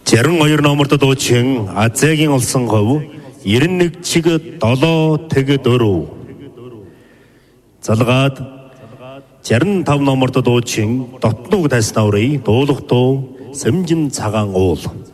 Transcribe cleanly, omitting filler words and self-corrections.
62 номерт дуучин Азегийн олсон говь 91 чиг 7 тэгэд өрөв. Залгаад 65 номерт дуучин Дотнуг тайснаврын дуулах дуу Сэмжин цагаан уул.